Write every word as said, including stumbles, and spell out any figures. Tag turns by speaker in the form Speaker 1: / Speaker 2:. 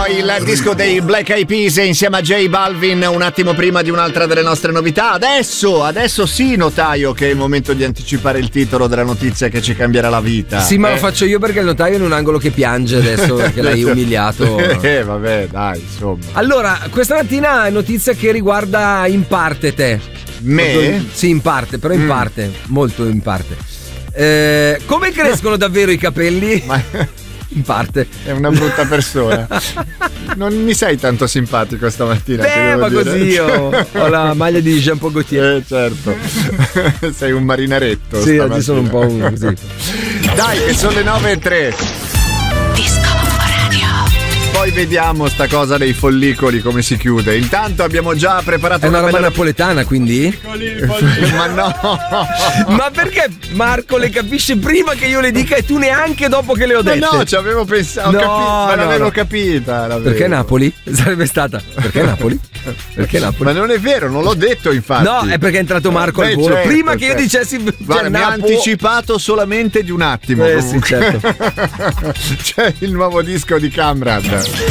Speaker 1: il disco dei Black Eyed Peas insieme a J Balvin un attimo prima di un'altra delle nostre novità. Adesso, adesso sì, notaio, che è il momento di anticipare il titolo della notizia che ci cambierà la vita.
Speaker 2: Sì, ma
Speaker 1: eh?
Speaker 2: lo faccio io perché il notaio è in un angolo che piange adesso perché l'hai umiliato.
Speaker 1: Eh, vabbè, dai, insomma.
Speaker 2: Allora, questa mattina è notizia che riguarda in parte te.
Speaker 1: Me?
Speaker 2: Molto, sì, in parte, però in mm. parte, molto in parte. Eh, come crescono davvero i capelli?
Speaker 1: Ma...
Speaker 2: in parte.
Speaker 1: È una brutta persona. Non mi sei tanto simpatico stamattina.
Speaker 2: Beh, ma
Speaker 1: dire.
Speaker 2: Così io ho la maglia di Jean Paul Gaultier.
Speaker 1: Eh, certo. Sei un marinaretto.
Speaker 2: Sì,
Speaker 1: stamattina.
Speaker 2: oggi sono un po' un così.
Speaker 1: Dai, che sono le nove e tre. Disco Radio. Poi vediamo sta cosa dei follicoli come si chiude. Intanto abbiamo già preparato
Speaker 2: È una, una roba
Speaker 1: bella...
Speaker 2: napoletana, quindi?
Speaker 1: Ma no.
Speaker 2: Ma perché Marco le capisce prima che io le dica e tu neanche dopo che le ho dette?
Speaker 1: Ma no, ci avevo pensato,
Speaker 2: no,
Speaker 1: capi- ma
Speaker 2: no,
Speaker 1: l'avevo
Speaker 2: no.
Speaker 1: capita. L'avevo.
Speaker 2: Perché Napoli? Sarebbe stata. Perché Napoli? Perché Napoli?
Speaker 1: Ma non è vero, non l'ho detto infatti.
Speaker 2: No, è perché è entrato Marco
Speaker 1: Beh,
Speaker 2: al volo.
Speaker 1: certo,
Speaker 2: prima che io
Speaker 1: certo.
Speaker 2: dicessi.
Speaker 1: Guarda, mi ha anticipato solamente di un attimo.
Speaker 2: Eh sì, certo.
Speaker 1: C'è il nuovo disco di Camrad.